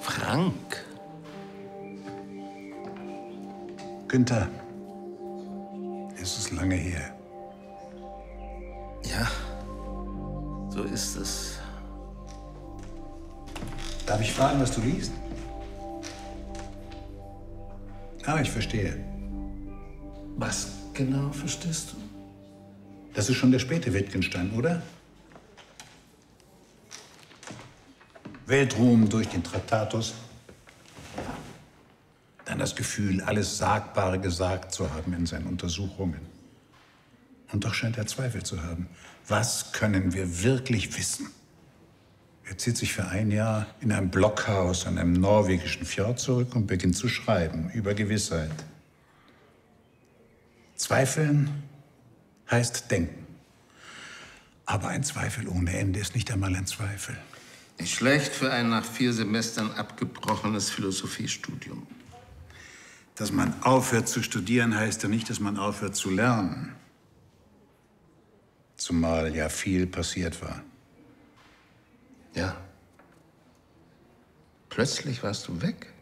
Frank. Günther, es ist lange her. Ja, so ist es. Darf ich fragen, was du liest? Ah, ich verstehe. Was genau verstehst du? Das ist schon der späte Wittgenstein, oder? Weltruhm durch den Traktatus. Dann das Gefühl, alles Sagbare gesagt zu haben in seinen Untersuchungen. Und doch scheint er Zweifel zu haben. Was können wir wirklich wissen? Er zieht sich für ein Jahr in ein Blockhaus an einem norwegischen Fjord zurück und beginnt zu schreiben über Gewissheit. Zweifeln heißt denken. Aber ein Zweifel ohne Ende ist nicht einmal ein Zweifel. Nicht schlecht für ein nach 4 Semestern abgebrochenes Philosophiestudium. Dass man aufhört zu studieren, heißt ja nicht, dass man aufhört zu lernen. Zumal ja viel passiert war. Ja. Plötzlich warst du weg.